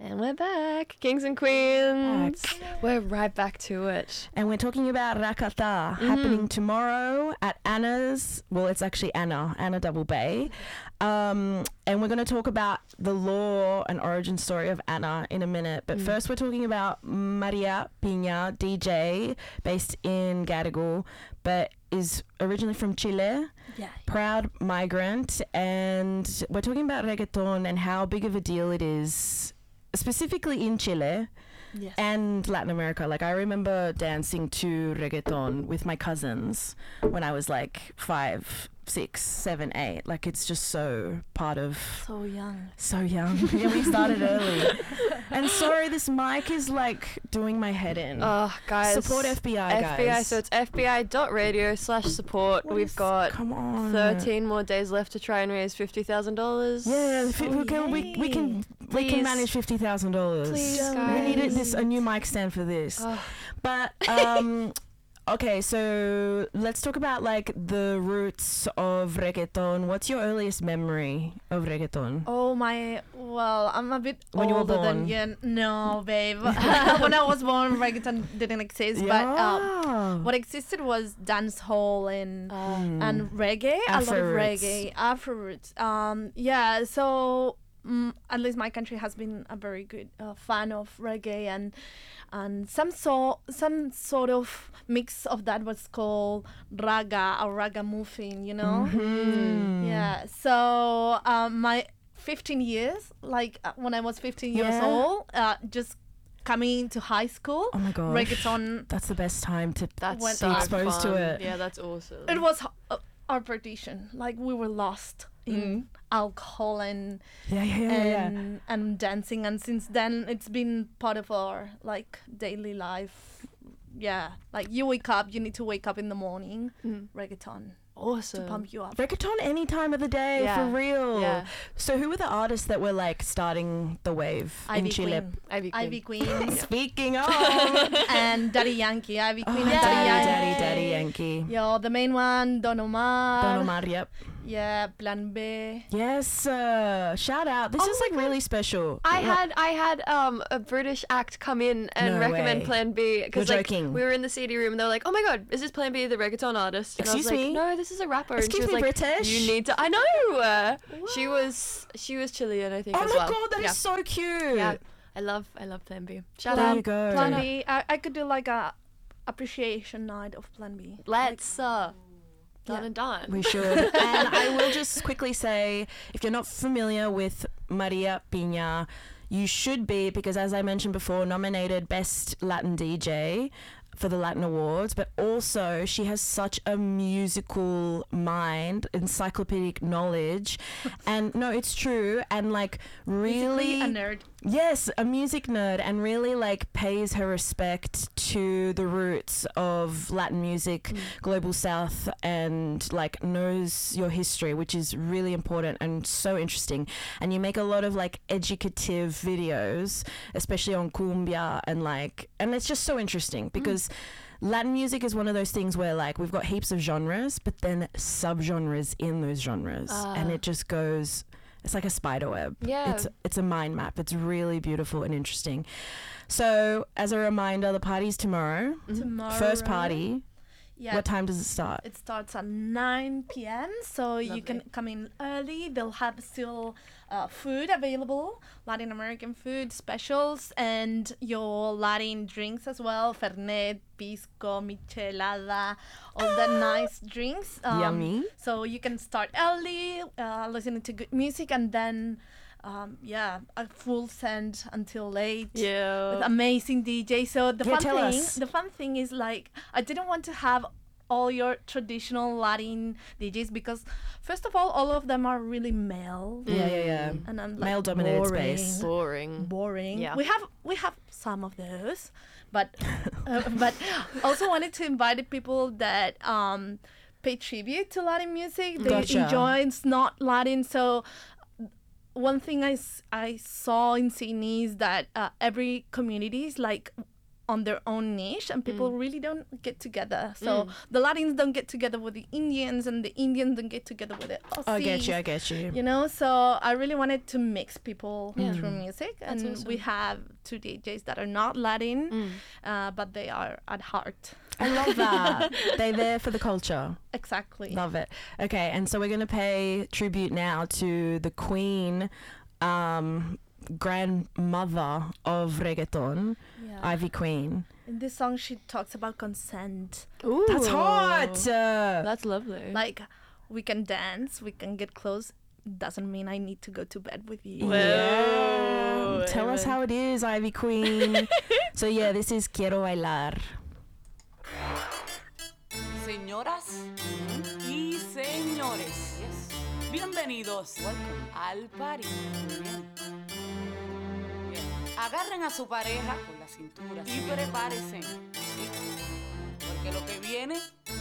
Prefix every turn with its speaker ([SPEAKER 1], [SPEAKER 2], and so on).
[SPEAKER 1] And we're back, kings and queens. We're right back to it.
[SPEAKER 2] And we're talking about Rakata happening tomorrow at Anna's. Well, it's actually Anna Double Bay. And we're going to talk about the lore and origin story of Anna in a minute. But first, we're talking about Maria Pina, DJ, based in Gadigal, but is originally from Chile.
[SPEAKER 3] Yeah.
[SPEAKER 2] Proud migrant. And we're talking about reggaeton and how big of a deal it is, specifically in Chile and Latin America. Like, I remember dancing to reggaeton with my cousins when I was like 5, 6, 7, 8. Like, it's just so part of...
[SPEAKER 3] So young.
[SPEAKER 2] Yeah, we started early. And sorry, this mic is like doing my head in.
[SPEAKER 1] Oh, guys.
[SPEAKER 2] Support FBI, guys.
[SPEAKER 1] So it's fbi.radio/support. We've got 13 more days left to try and raise $50,000.
[SPEAKER 2] Yeah, we can manage $50,000.
[SPEAKER 1] Please, guys.
[SPEAKER 2] We need a new mic stand for this. But okay, so let's talk about like the roots of reggaeton. What's your earliest memory of reggaeton?
[SPEAKER 3] Oh my, well, I'm a bit
[SPEAKER 2] when you were
[SPEAKER 3] older
[SPEAKER 2] born.
[SPEAKER 3] than you. No, babe. When I was born, reggaeton didn't exist. But what existed was dance hall and reggae.
[SPEAKER 2] Afro
[SPEAKER 3] a lot of
[SPEAKER 2] roots.
[SPEAKER 3] reggae, Afro roots. Yeah, so at least my country has been a very good fan of reggae, and some sort of mix of that was called raga or ragamuffin, you know. Yeah, so my 15 years, like when I was 15 years old, just coming into high school.
[SPEAKER 2] Oh my gosh,
[SPEAKER 3] reggaeton,
[SPEAKER 2] that's the best time to
[SPEAKER 1] That's
[SPEAKER 2] be exposed to it.
[SPEAKER 1] Yeah, that's awesome.
[SPEAKER 3] it was our perdition. Like, we were lost in alcohol and and dancing, and since then it's been part of our like daily life. Yeah, like you need to wake up in the morning, reggaeton
[SPEAKER 1] Awesome.
[SPEAKER 3] to pump you up.
[SPEAKER 2] Reggaeton any time of the day, for real.
[SPEAKER 1] Yeah.
[SPEAKER 2] So who were the artists that were like starting the wave in Chile?
[SPEAKER 3] Ivy Queen
[SPEAKER 2] Speaking of,
[SPEAKER 3] and Daddy Yankee. Ivy Queen and
[SPEAKER 2] Daddy Yankee.
[SPEAKER 3] Yo, the main one, Don Omar.
[SPEAKER 2] Don Omar, yep.
[SPEAKER 3] Yeah, Plan B.
[SPEAKER 2] Yes, shout out. This is like really special.
[SPEAKER 1] I had a British act come in and
[SPEAKER 2] No
[SPEAKER 1] recommend
[SPEAKER 2] way.
[SPEAKER 1] Plan B because
[SPEAKER 2] You're
[SPEAKER 1] like
[SPEAKER 2] joking.
[SPEAKER 1] we were in the CD room and they were like, "Oh my god, is this Plan B the reggaeton artist?" And
[SPEAKER 2] Excuse
[SPEAKER 1] I was
[SPEAKER 2] me?
[SPEAKER 1] like, "No, this is a rapper." And
[SPEAKER 2] Excuse
[SPEAKER 1] she
[SPEAKER 2] me,
[SPEAKER 1] was like,
[SPEAKER 2] British?
[SPEAKER 1] "You need to." I know. She was Chilean, I think.
[SPEAKER 2] Oh
[SPEAKER 1] as
[SPEAKER 2] my
[SPEAKER 1] well.
[SPEAKER 2] god, that is so cute.
[SPEAKER 1] Yeah, I love Plan B. Shout
[SPEAKER 2] There
[SPEAKER 1] out.
[SPEAKER 2] you go.
[SPEAKER 3] Plan B. I could do like a appreciation night of Plan B.
[SPEAKER 1] Let's done and done.
[SPEAKER 2] We should. And I will just quickly say, if you're not familiar with Maria Pina, you should be, because as I mentioned before, nominated Best Latin DJ for the Latin Awards, but also she has such a musical mind, encyclopedic knowledge, and no, it's true, and like really
[SPEAKER 3] Musically a nerd.
[SPEAKER 2] Yes, a music nerd, and really like pays her respect to the roots of Latin music, Global South, and like knows your history, which is really important and so interesting. And you make a lot of like educative videos, especially on cumbia, and it's just so interesting because Latin music is one of those things where like we've got heaps of genres, but then subgenres in those genres, and it just goes. It's like a spider web.
[SPEAKER 1] Yeah.
[SPEAKER 2] It's a mind map. It's really beautiful and interesting. So, as a reminder, the party's tomorrow.
[SPEAKER 3] Tomorrow.
[SPEAKER 2] First party.
[SPEAKER 3] Yeah.
[SPEAKER 2] What time does it start?
[SPEAKER 3] It starts at 9 p.m. So you can come in early. They'll have still food available, Latin American food specials, and your Latin drinks as well. Fernet, pisco, michelada, all the nice drinks.
[SPEAKER 2] Yummy.
[SPEAKER 3] So you can start early, listening to good music, and then a full send until late.
[SPEAKER 1] Yeah.
[SPEAKER 3] With amazing DJ. So the
[SPEAKER 2] tell
[SPEAKER 3] fun thing is like I didn't want to have all your traditional Latin DJs because first of all of them are really male.
[SPEAKER 2] Yeah.
[SPEAKER 3] And I'm like
[SPEAKER 2] Male-dominated
[SPEAKER 3] boring.
[SPEAKER 2] space.
[SPEAKER 1] Boring.
[SPEAKER 3] Yeah.
[SPEAKER 1] Yeah.
[SPEAKER 3] We have some of those, but also wanted to invite people that pay tribute to Latin music. They
[SPEAKER 2] Gotcha.
[SPEAKER 3] enjoy it's not Latin, so one thing I saw in Sydney is that every community is like on their own niche, and people really don't get together. So the Latins don't get together with the Indians, and the Indians don't get together with the Aussies.
[SPEAKER 2] I get you.
[SPEAKER 3] You know, so I really wanted to mix people through music, and
[SPEAKER 1] awesome.
[SPEAKER 3] we have 2 DJs that are not Latin, but they are at heart.
[SPEAKER 2] I love that. They're there for the culture.
[SPEAKER 3] Exactly.
[SPEAKER 2] Love it. Okay, and so we're going to pay tribute now to the queen, grandmother of reggaeton, Ivy Queen.
[SPEAKER 3] In this song, she talks about consent.
[SPEAKER 1] Ooh.
[SPEAKER 2] That's hot.
[SPEAKER 1] That's lovely.
[SPEAKER 3] Like, we can dance, we can get close. Doesn't mean I need to go to bed with you.
[SPEAKER 2] Yeah. Tell us how it is, Ivy Queen. So yeah, this is Quiero Bailar.
[SPEAKER 4] Señoras y señores, bienvenidos al party. Bien. Agarren a su pareja por la cintura y prepárense, ¿sí? Porque lo que viene